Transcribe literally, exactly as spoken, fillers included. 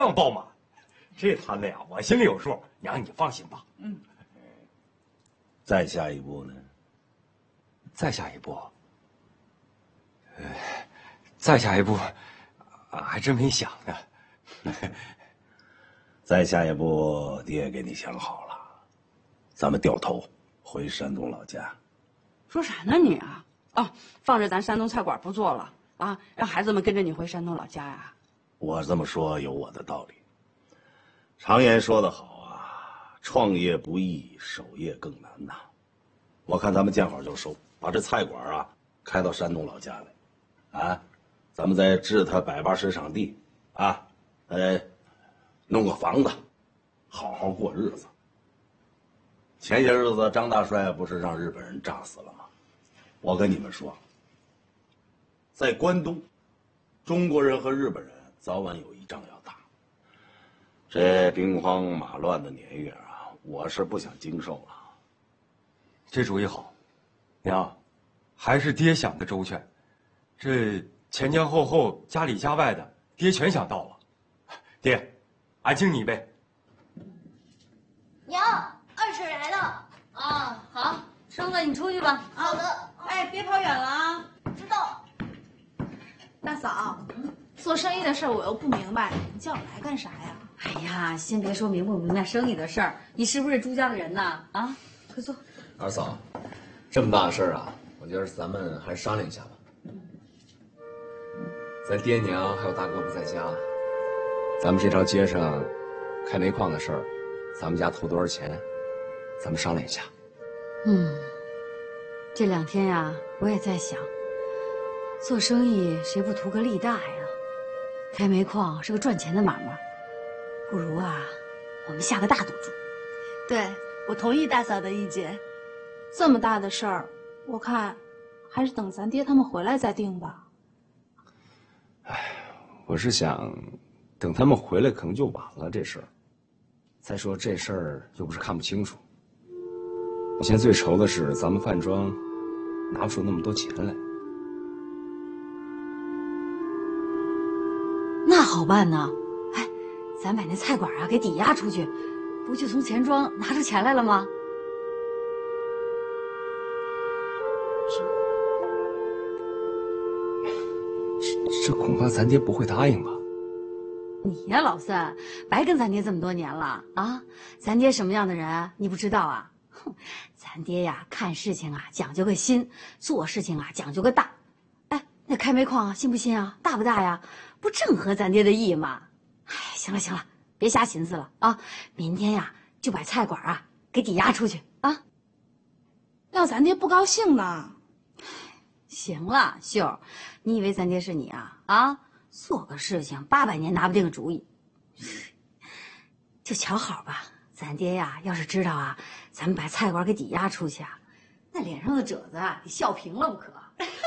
样爆满。这摊子呀，我心里有数，娘你放心吧。 嗯。 再下一步呢？ 再下一步，呃，再下一步，啊，还真没想呢。 再下一步，爹给你想好了，咱们掉头回山东老家。 说啥呢你啊？哦，放着咱山东菜馆不做了啊，让孩子们跟着你回山东老家呀？ 我这么说有我的道理。常言说得好啊，创业不易，守业更难呐。我看咱们见好就收，把这菜馆啊开到山东老家来，啊，咱们再置他百八十场地，啊，呃，弄个房子，好好过日子。前些日子张大帅不是让日本人炸死了吗？我跟你们说，在关东，中国人和日本人早晚有一仗要打。这兵荒马乱的年月啊，我是不想经受了。 这主意好，娘，还是爹想的周全。这前前后后、家里家外的，爹全想到了。爹，俺敬你一杯。 娘，二婶来了。 啊，好，生子你出去吧。 好的。 哎，别跑远了啊。 知道。 大嫂，做生意的事我又不明白，你叫我来干啥呀？ 哎呀，先别说明不明白生意的事儿，你是不是朱家的人呐？啊，快坐。 二嫂，这么大的事儿啊，我觉得咱们还是商量一下吧。咱爹娘还有大哥不在家，咱们这条街上开煤矿的事儿，咱们家投多少钱，咱们商量一下。 嗯，这两天呀，我也在想，做生意谁不图个利大呀？开煤矿是个赚钱的买卖，不如啊，我们下个大赌注。 对，我同意大嫂的意见。这么大的事儿，我看还是等咱爹他们回来再定吧。 哎，我是想，等他们回来可能就晚了这事儿。再说这事儿又不是看不清楚。我现在最愁的是咱们饭庄拿不出那么多钱来。 那好办呢，哎，咱把那菜馆啊给抵押出去，不就从钱庄拿出钱来了吗？ 这这恐怕咱爹不会答应吧？ 你呀，老三，白跟咱爹这么多年了啊！咱爹什么样的人你不知道啊？哼，咱爹呀，看事情啊讲究个心，做事情啊讲究个大。哎，那开煤矿啊，新不新啊？大不大呀？不正合咱爹的意吗？哎，行了行了，别瞎寻思了啊！明天呀，就把菜馆啊给抵押出去啊！ 要咱爹不高兴呢？ 行了，秀儿，你以为咱爹是你啊？啊，做个事情八百年拿不定个主意。就瞧好吧，咱爹呀，要是知道啊，咱们把菜馆给抵押出去啊，那脸上的褶子啊，得笑平了不可。